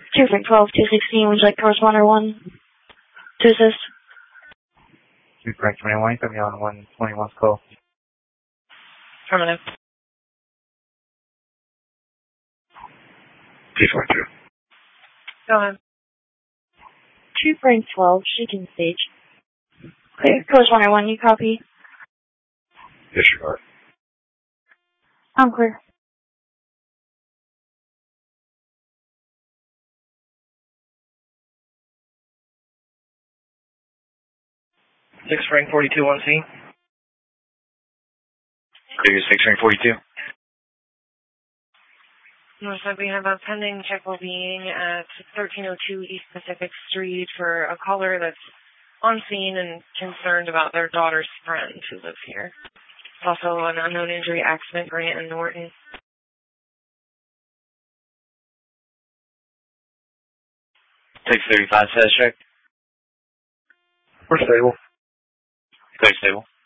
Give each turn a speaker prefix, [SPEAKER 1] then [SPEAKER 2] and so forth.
[SPEAKER 1] 2 Frank 12, 216, would you like corresponder 1 to assist?
[SPEAKER 2] 2 Frank 21, coming on 121's call.
[SPEAKER 3] Affirmative.
[SPEAKER 4] 242.
[SPEAKER 3] Go ahead.
[SPEAKER 1] 2 Frank 12, Shaken Stage. Clear. Corresponder 1, you copy?
[SPEAKER 4] Disregard.
[SPEAKER 1] I'm clear.
[SPEAKER 3] 6 Frank 42, 1C.
[SPEAKER 4] Clear 6 Frank 42.
[SPEAKER 3] Looks like we have a pending check being at 1302 East Pacific Street for a caller that's on scene and concerned about their daughter's friend who lives here. It's also an unknown injury accident, Grant and Norton.
[SPEAKER 4] 635 says check.
[SPEAKER 2] We're stable.
[SPEAKER 4] Clear stable.